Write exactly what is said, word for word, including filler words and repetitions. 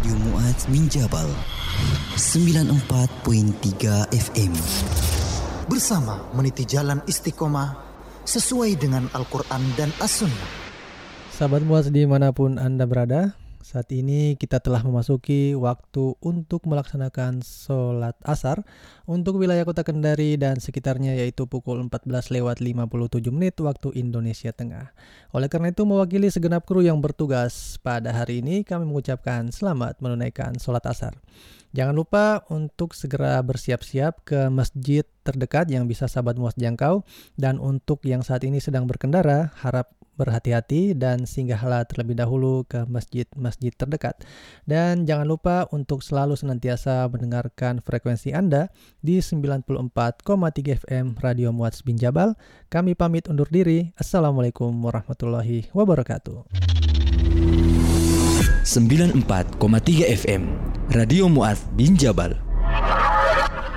Radio Mu'adz Minjabal sembilan puluh empat koma tiga F M. Bersama meniti jalan istiqomah sesuai dengan Al-Quran dan As-Sunnah. Sahabat Mu'adz dimanapun Anda berada, saat ini kita telah memasuki waktu untuk melaksanakan sholat asar untuk wilayah kota Kendari dan sekitarnya, yaitu pukul empat belas lewat lima puluh tujuh menit waktu Indonesia Tengah. Oleh karena itu, mewakili segenap kru yang bertugas pada hari ini, kami mengucapkan selamat menunaikan sholat asar. Jangan lupa untuk segera bersiap-siap ke masjid terdekat yang bisa sahabat Mu'adz jangkau. Dan untuk yang saat ini sedang berkendara, harap berhati-hati dan singgahlah terlebih dahulu ke masjid-masjid terdekat. Dan jangan lupa untuk selalu senantiasa mendengarkan frekuensi Anda di sembilan puluh empat koma tiga F M Radio Mu'adz Minjabal. Kami pamit undur diri. Assalamualaikum warahmatullahi wabarakatuh. sembilan puluh empat koma tiga F M Radio Mu'adz Minjabal.